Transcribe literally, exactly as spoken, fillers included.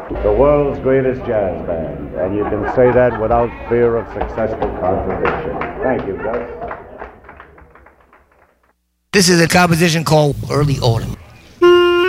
The world's greatest jazz band, and you can say that without fear of successful contradiction. Thank you, Gus. This is a composition called Early Autumn.